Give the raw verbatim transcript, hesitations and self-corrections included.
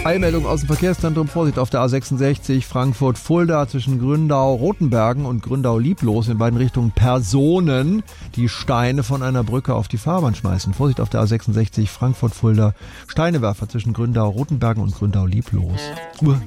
Eilmeldung aus dem Verkehrszentrum. Vorsicht auf der A sechsundsechzig Frankfurt-Fulda zwischen Gründau-Rotenbergen und Gründau-Lieblos in beiden Richtungen Personen, die Steine von einer Brücke auf die Fahrbahn schmeißen. Vorsicht auf der A sechsundsechzig Frankfurt-Fulda. Steinewerfer zwischen Gründau-Rotenbergen und Gründau-Lieblos.